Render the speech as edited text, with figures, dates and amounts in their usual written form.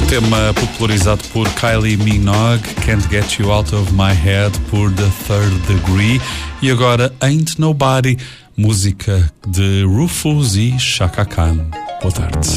Tema popularizado por Kylie Minogue, Can't Get You Out of My Head por The Third Degree. E agora Ain't Nobody, música de Rufus e Chaka Khan. Boa tarde.